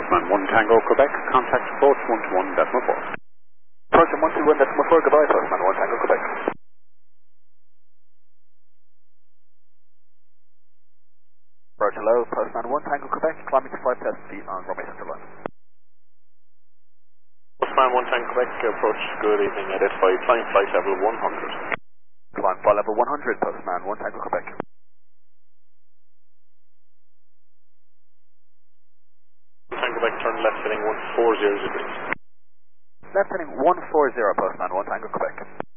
Postman 1 Tango Quebec, contact approach 121.4. Approach 121.4, goodbye, Postman 1 Tango Quebec. Approach hello, Postman 1 Tango Quebec, climbing to 5,000 feet on runway center line. Postman 1 Tango Quebec, approach, good evening, identify flying flight level 100. Climb flight level 100, Postman 1 Tango Quebec. Tango Quebec, turn left heading 140 degrees. Left heading 140, Postman 1 Tango Quebec.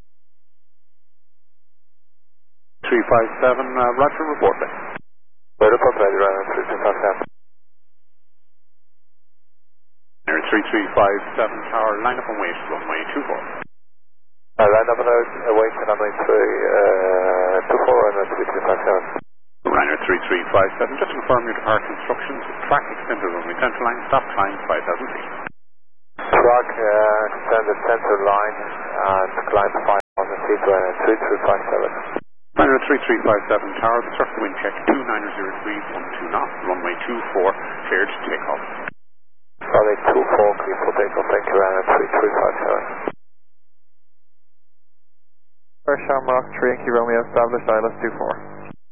357, Roger, report back. Report ready, runway 3257. Air 3357 tower, line up and wait, runway 24. Line up and wait, runway 24 and 3257. Ryanair 3357, just confirm your departure instructions. Track extended runway center line, stop climb 5,000 feet. Track extended center line and climb 5,000 feet, Ryanair 3357. Ryanair 3357 tower, the circle wind check 290 degrees, 12 knots, runway 24, cleared to take off. Runway 24, clear for takeoff, thank you, Ryanair 3357. Shamrock 3 Yankee Romeo established, ILS 24.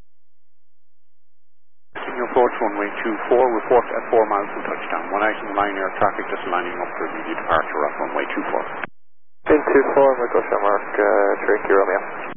Continue approach runway 24, report at 4 miles from touchdown. One item line air traffic just lining up for immediate departure off runway 24. Pin 24, Michael Shamrock 3 Yankee Romeo.